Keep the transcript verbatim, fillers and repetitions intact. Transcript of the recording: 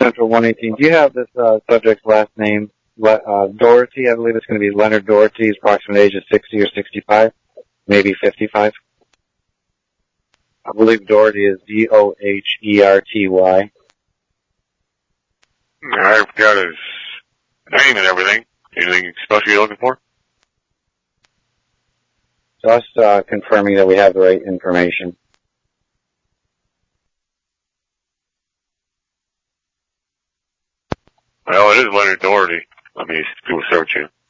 Central one eighteen. Do you have this uh, subject's last name? Le- uh, Doherty, I believe it's going to be Leonard Doherty. His approximate age is sixty or sixty-five, maybe fifty-five. I believe Doherty is D O H E R T Y. I've got his name and everything. Anything special you're looking for? Just uh, confirming that we have the right information. Well, it is Leonard Doherty. Let me do a search here.